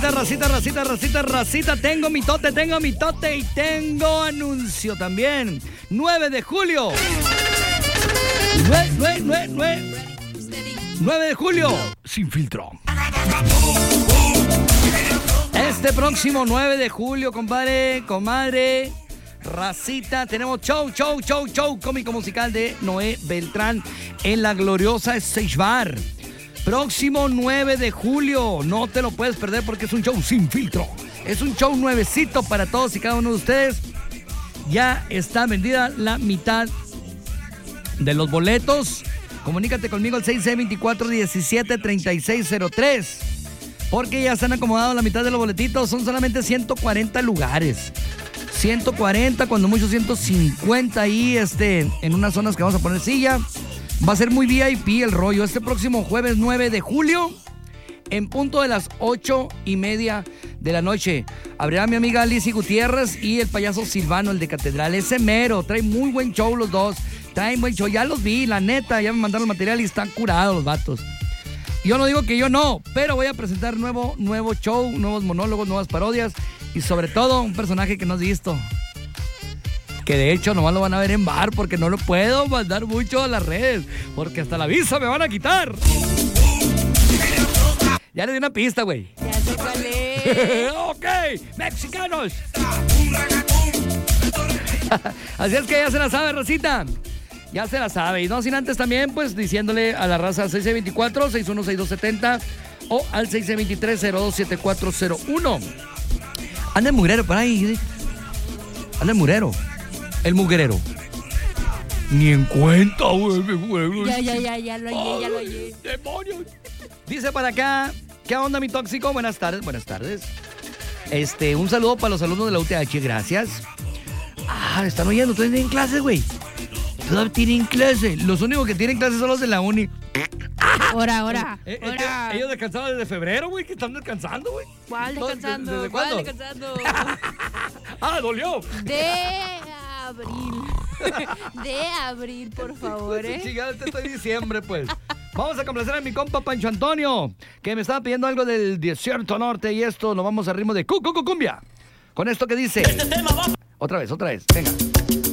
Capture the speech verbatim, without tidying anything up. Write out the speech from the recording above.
racita, racita, racita, racita, racita. Tengo mi tote, tengo mi tote y tengo anuncio también. nueve de julio. nueve, nueve, nueve, nueve. nueve de julio. Sin filtro. Este próximo nueve de julio, compadre, comadre, racita, tenemos show, show, show, show cómico musical de Noé Beltrán en la gloriosa Stage Bar. Próximo nueve de julio, no te lo puedes perder porque es un show sin filtro. Es un show nuevecito para todos y cada uno de ustedes. Ya está vendida la mitad de los boletos. Comunícate conmigo al seis seis dos cuatro, uno siete, tres seis cero tres. Porque ya están acomodados la mitad de los boletitos. Son solamente ciento cuarenta lugares. ciento cuarenta, cuando mucho ciento cincuenta ahí este, en unas zonas que vamos a poner silla. Va a ser muy V I P el rollo. Este próximo jueves nueve de julio, en punto de las ocho y media de la noche, abrirá mi amiga Alicia Gutiérrez y el payaso Silvano, el de Catedral. Ese mero, trae muy buen show los dos. Traen buen show, ya los vi, la neta, ya me mandaron el material y están curados los vatos. Yo no digo que yo no, pero voy a presentar nuevo, nuevo show, nuevos monólogos, nuevas parodias y sobre todo un personaje que no has visto. Que de hecho nomás lo van a ver en bar porque no lo puedo mandar mucho a las redes porque hasta la visa me van a quitar. Ya le di una pista, güey. Ya sé cuál es. Ok, mexicanos. Así es que ya se la sabe, racita. Ya se la sabe. Y no sin antes también, pues, diciéndole a la raza seis seis dos cuatro, seis uno seis dos siete cero o al seis seis dos tres, cero dos siete cuatro cero uno. Anda el mugrero por ahí. Anda el mugrero. El mugrero. Ni en cuenta, güey. Ya, ya, ya, ya lo hallé, ya lo hallé. ¡Demonios! Dice para acá, ¿qué onda, mi tóxico? Buenas tardes, buenas tardes. Este, un saludo para los alumnos de la U T H, gracias. Ah, están oyendo, ustedes tienen clases, güey. Todavía tienen clase. Los únicos que tienen clases son los de la uni. Ahora, ahora, Eh, eh, ahora. eh, ellos descansaron desde febrero, güey, que están descansando, güey. ¿Cuál No, descansando? ¿desde ¿Cuál cuándo? descansando? Ah, dolió. De abril. De abril, por favor, Pues, ¿eh? chingada, este estoy diciembre, pues. Vamos a complacer a mi compa Pancho Antonio, que me estaba pidiendo algo del Desierto Norte y esto lo vamos a ritmo de cu, cu, cu, cumbia. Con esto que dice. Otra vez, otra vez, venga.